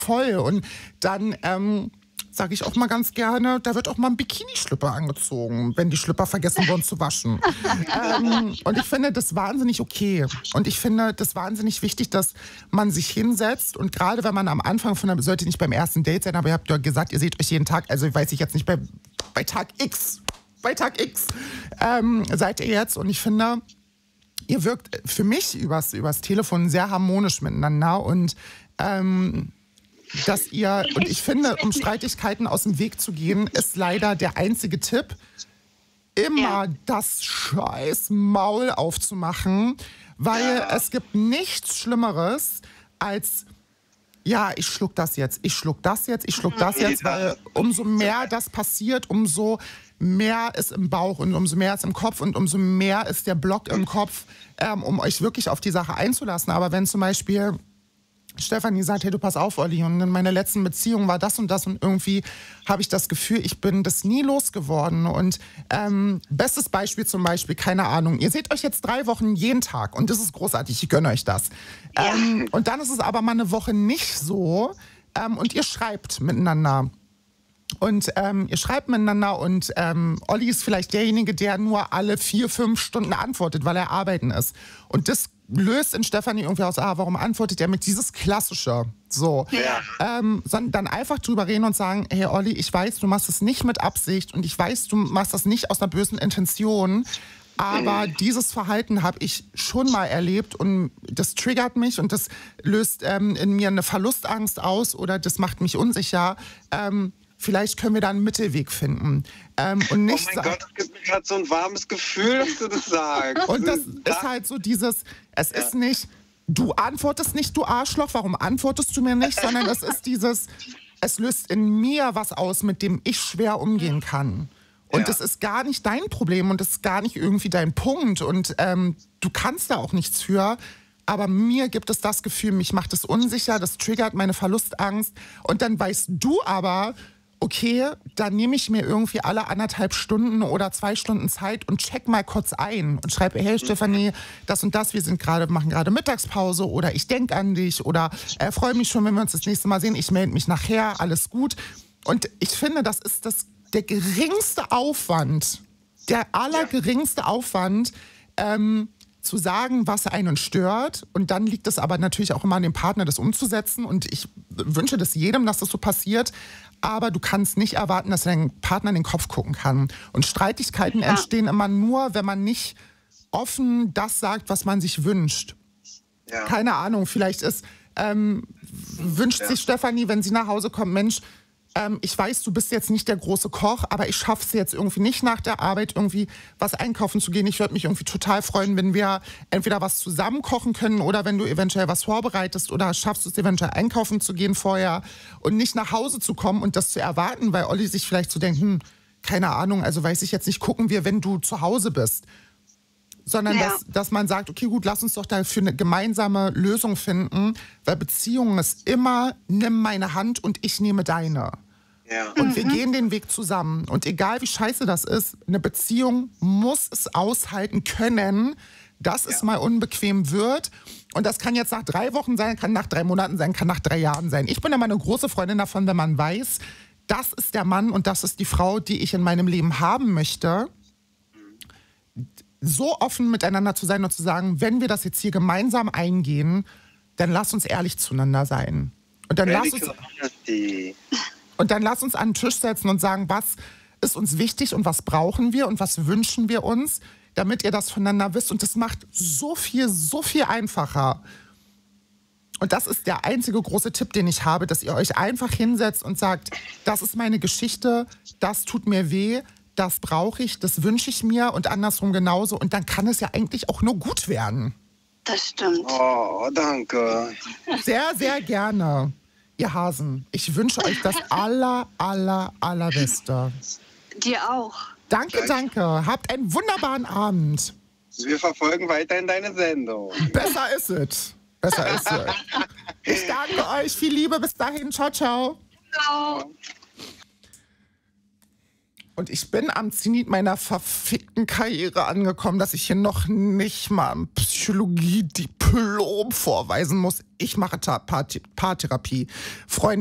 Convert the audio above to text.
voll. Und dann sage ich auch mal ganz gerne, da wird auch mal ein Bikini-Schlüpper angezogen, wenn die Schlüpper vergessen wurden zu waschen. Und ich finde das wahnsinnig okay. Und ich finde das wahnsinnig wichtig, dass man sich hinsetzt. Und gerade wenn man am Anfang sollte nicht beim ersten Date sein, aber ihr habt ja gesagt, ihr seht euch jeden Tag, also weiß ich jetzt nicht, bei Tag X, seid ihr jetzt. Und ich finde, ihr wirkt für mich übers Telefon sehr harmonisch miteinander. Und und ich finde, um Streitigkeiten aus dem Weg zu gehen, ist leider der einzige Tipp, immer das scheiß Maul aufzumachen, weil es gibt nichts Schlimmeres als, ja, ich schluck das jetzt, weil umso mehr das passiert, umso mehr ist im Bauch und umso mehr ist im Kopf und umso mehr ist der Block im Kopf, um euch wirklich auf die Sache einzulassen. Aber wenn zum Beispiel Stefanie sagt, hey, du pass auf, Olli, und in meiner letzten Beziehung war das und irgendwie habe ich das Gefühl, ich bin das nie losgeworden. Und bestes Beispiel zum Beispiel, keine Ahnung, ihr seht euch jetzt 3 Wochen jeden Tag und das ist großartig, ich gönne euch das. Und dann ist es aber mal eine Woche nicht so und ihr schreibt miteinander. Und Olli ist vielleicht derjenige, der nur alle 4-5 Stunden antwortet, weil er arbeiten ist. Und das löst in Stefanie irgendwie aus, warum antwortet er mit dieses Klassische? So. Sondern dann einfach drüber reden und sagen, hey Olli, ich weiß, du machst es nicht mit Absicht und ich weiß, du machst das nicht aus einer bösen Intention, aber dieses Verhalten habe ich schon mal erlebt und das triggert mich und das löst in mir eine Verlustangst aus oder das macht mich unsicher. Vielleicht können wir da einen Mittelweg finden. Und nicht oh mein Gott, es gibt mir gerade so ein warmes Gefühl, dass du das sagst. Und das ist halt so dieses, es ist nicht, du antwortest nicht, du Arschloch, warum antwortest du mir nicht, sondern es ist dieses, es löst in mir was aus, mit dem ich schwer umgehen kann. Und das ist gar nicht dein Problem und das ist gar nicht irgendwie dein Punkt und du kannst da auch nichts für. Aber mir gibt es das Gefühl, mich macht es unsicher, das triggert meine Verlustangst und dann weißt du aber, okay, dann nehme ich mir irgendwie alle 1,5 Stunden oder 2 Stunden Zeit und check mal kurz ein und schreibe, hey Stefanie, das und das, wir machen gerade Mittagspause oder ich denke an dich oder freue mich schon, wenn wir uns das nächste Mal sehen, ich melde mich nachher, alles gut. Und ich finde, das ist der geringste Aufwand, der allergeringste Aufwand, zu sagen, was einen stört. Und dann liegt es aber natürlich auch immer an dem Partner, das umzusetzen. Und ich wünsche das jedem, dass das so passiert. Aber du kannst nicht erwarten, dass dein Partner in den Kopf gucken kann. Und Streitigkeiten entstehen immer nur, wenn man nicht offen das sagt, was man sich wünscht. Ja. Keine Ahnung, vielleicht wünscht sich Stefanie, wenn sie nach Hause kommt, Mensch, ich weiß, du bist jetzt nicht der große Koch, aber ich schaffe es jetzt irgendwie nicht nach der Arbeit irgendwie was einkaufen zu gehen. Ich würde mich irgendwie total freuen, wenn wir entweder was zusammen kochen können oder wenn du eventuell was vorbereitest oder schaffst es eventuell einkaufen zu gehen vorher und nicht nach Hause zu kommen und das zu erwarten, weil Olli sich vielleicht so denkt, keine Ahnung, also weiß ich jetzt nicht, gucken wir, wenn du zu Hause bist. Sondern dass man sagt, okay, gut, lass uns doch dafür eine gemeinsame Lösung finden, weil Beziehung ist immer, nimm meine Hand und ich nehme deine. Ja. Und wir gehen den Weg zusammen. Und egal wie scheiße das ist, eine Beziehung muss es aushalten können, dass es mal unbequem wird. Und das kann jetzt nach 3 Wochen sein, kann nach 3 Monaten sein, kann nach 3 Jahren sein. Ich bin immer eine große Freundin davon, wenn man weiß, das ist der Mann und das ist die Frau, die ich in meinem Leben haben möchte, so offen miteinander zu sein und zu sagen, wenn wir das jetzt hier gemeinsam eingehen, dann lass uns ehrlich zueinander sein. Und dann lass uns an den Tisch setzen und sagen, was ist uns wichtig und was brauchen wir und was wünschen wir uns, damit ihr das voneinander wisst. Und das macht so viel einfacher. Und das ist der einzige große Tipp, den ich habe, dass ihr euch einfach hinsetzt und sagt, das ist meine Geschichte, das tut mir weh, das brauche ich, das wünsche ich mir und andersrum genauso. Und dann kann es ja eigentlich auch nur gut werden. Das stimmt. Oh, danke. Sehr, sehr gerne, ihr Hasen. Ich wünsche euch das allerbeste. Dir auch. Danke. Habt einen wunderbaren Abend. Wir verfolgen weiterhin deine Sendung. Besser ist es. Ich danke euch. Viel Liebe. Bis dahin. Ciao, ciao. Ciao. Und ich bin am Zenit meiner verfickten Karriere angekommen, dass ich hier noch nicht mal ein Psychologie-Diplom vorweisen muss. Ich mache Paartherapie. Freunde,